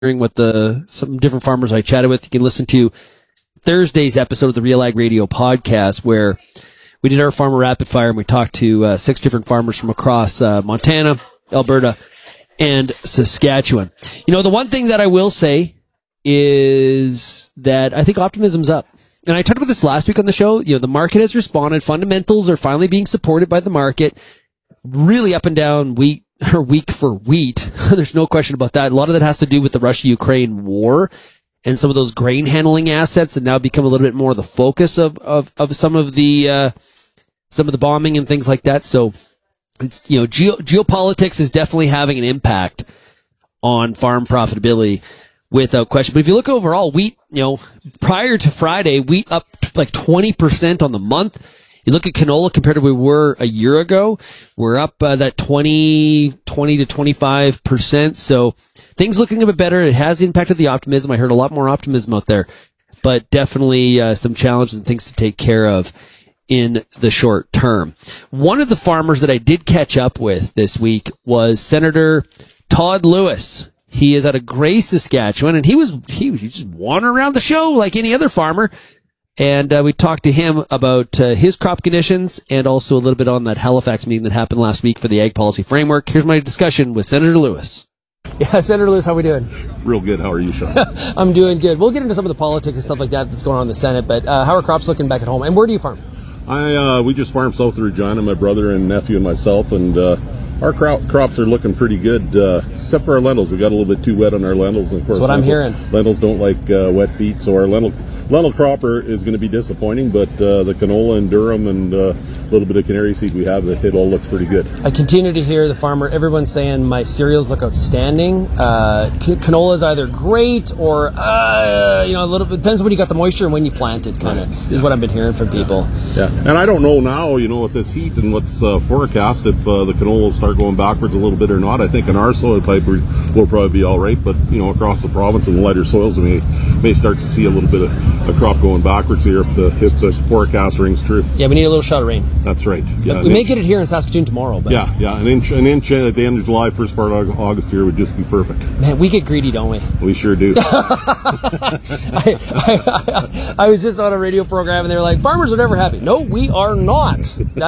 hearing what some different farmers I chatted with. You can listen to Thursday's episode of the Real Ag Radio podcast, where we did our farmer rapid fire and we talked to 6 different farmers from across Montana, Alberta, and Saskatchewan. You know, the one thing that I will say is that I think optimism's up. And I talked about this last week on the show. You know, the market has responded. Fundamentals are finally being supported by the market. Really up and down week for wheat. There's no question about that. A lot of that has to do with the Russia-Ukraine war and some of those grain handling assets that now become a little bit more the focus of some of the bombing and things like that. So it's, you know, geopolitics is definitely having an impact on farm profitability without question. But if you look overall, wheat, you know, prior to Friday, wheat up like 20% on the month. You look at canola compared to where we were a year ago, we're up that 20 to 25%. So things looking a bit better. It has impacted the optimism. I heard a lot more optimism out there, but definitely some challenges and things to take care of in the short term. One of the farmers that I did catch up with this week was Senator Todd Lewis. He is out of Gray, Saskatchewan, and he was just wandering around the show like any other farmer. And we talked to him about his crop conditions and also a little bit on that Halifax meeting that happened last week for the Ag Policy Framework. Here's my discussion with Senator Lewis. Yeah, Senator Lewis, how are we doing? Real good. How are you, Sean? I'm doing good. We'll get into some of the politics and stuff like that that's going on in the Senate, but how are crops looking back at home? And where do you farm? We just farm south of Regina, my brother and nephew and myself, and our crops are looking pretty good, except for our lentils. We got a little bit too wet on our lentils. And of course, that's what I'm hearing. Lentils don't like wet feet, so our lentil cropper is going to be disappointing, but the canola and durum and a little bit of canary seed we have, it all looks pretty good. I continue to hear the farmer, everyone's saying my cereals look outstanding. Canola is either great or, you know, a little bit, depends when you got the moisture and when you plant it, kind of, is what I've been hearing from people. Yeah, and I don't know now, you know, with this heat and what's forecast, if the canola will start going backwards a little bit or not. I think in our soil type we'll probably be all right, but, you know, across the province in the lighter soils, we may start to see a little bit of a crop going backwards here if the forecast rings true. Yeah, we need a little shot of rain. That's right. Yeah, we may get it here in Saskatoon tomorrow. But yeah, an inch at the end of July, first part of August here would just be perfect. Man, we get greedy, don't we? We sure do. I was just on a radio program and they were like, farmers are never happy. No, we are not.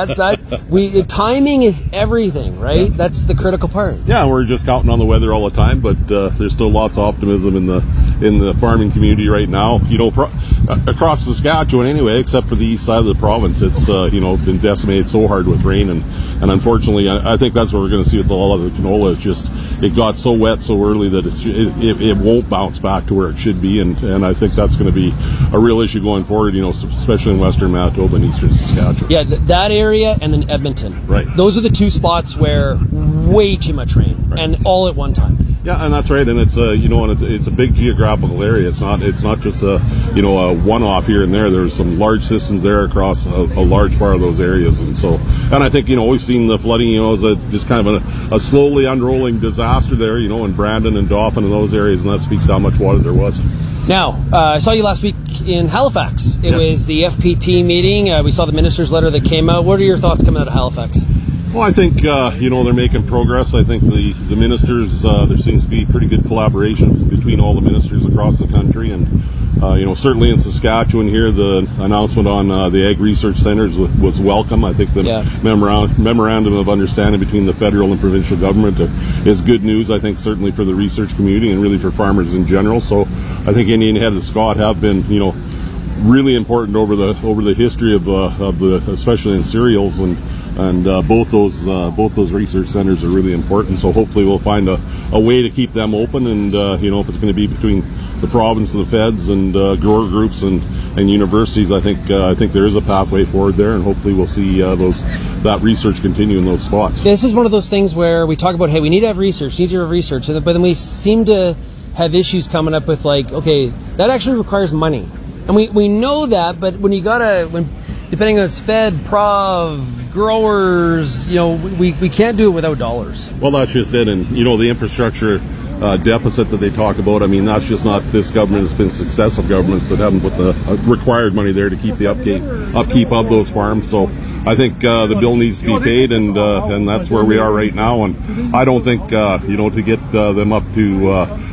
Timing is everything, right? Yeah. That's the critical part. Yeah, we're just counting on the weather all the time, but there's still lots of optimism in the farming community right now. You know, across Saskatchewan anyway, except for the east side of the province, it's you know, been decimated so hard with rain, and unfortunately, I think that's what we're going to see with a lot of the canola. It's just it got so wet so early that it won't bounce back to where it should be, and I think that's going to be a real issue going forward. You know, especially in western Manitoba and eastern Saskatchewan. Yeah, that area, and then Edmonton. Right. Those are the two spots where way too much rain, right, and all at one time. Yeah, and that's right, and it's you know, and it's a big geographical area. It's not just a, you know, a one-off here and there. There's some large systems there across a large part of those areas, and I think, you know, we've seen the flooding, you know, as just kind of a slowly unrolling disaster there, you know, in Brandon and Dauphin and those areas, and that speaks to how much water there was. Now, I saw you last week in Halifax. It was the FPT meeting. We saw the minister's letter that came out. What are your thoughts coming out of Halifax? Well, I think, you know, they're making progress. I think the ministers, there seems to be pretty good collaboration between all the ministers across the country. And, you know, certainly in Saskatchewan here, the announcement on the Ag Research Centres was welcome. I think the memorandum of understanding between the federal and provincial government is good news, I think, certainly for the research community and really for farmers in general. So I think Indian Head and Scott have been, you know, really important over the history of the especially in cereals, and both those research centers are really important. So hopefully we'll find a way to keep them open, and you know, if it's going to be between the province and the feds and grower groups and universities, I think there is a pathway forward there, and hopefully we'll see that research continue in those spots. Yeah, this is one of those things where we talk about, hey, we need to have research, but then we seem to have issues coming up with, like, okay, that actually requires money. And we know that, but when depending on it's Fed, Prov, growers, you know, we can't do it without dollars. Well, that's just it. And, you know, the infrastructure deficit that they talk about, I mean, that's just not this government. It's been successive governments that haven't put the required money there to keep the upkeep of those farms. So I think the bill needs to be paid, and that's where we are right now. And I don't think, you know, to get them up to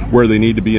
where they need to be